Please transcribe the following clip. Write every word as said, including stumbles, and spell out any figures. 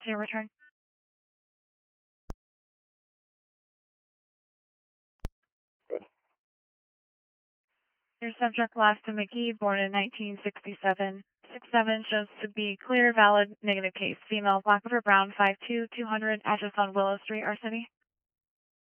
to your return. Your subject last to McGee, born in nineteen sixty-seven. six seven shows to be clear, valid, negative case. Female, black over brown, five two, two hundred, address on Willow Street, R City.